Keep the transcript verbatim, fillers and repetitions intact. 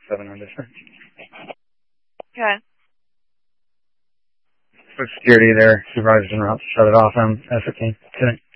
seven hundred. Okay. For security there, supervisors en route to shut it off. I'm S fifteen.